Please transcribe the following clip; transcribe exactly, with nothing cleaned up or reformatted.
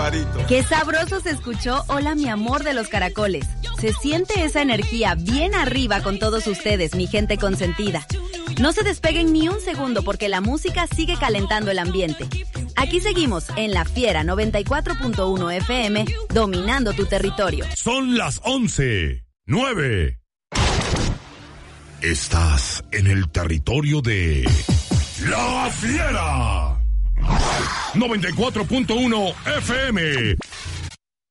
pajarito. Qué sabroso se escuchó Hola mi amor de los caracoles. Se siente esa energía bien arriba con todos ustedes, mi gente consentida. No se despeguen ni un segundo porque la música sigue calentando el ambiente. Aquí seguimos en La Fiera noventa y cuatro punto uno F M, dominando tu territorio. Son las once, nueve. Estás en el territorio de La Fiera noventa y cuatro punto uno F M.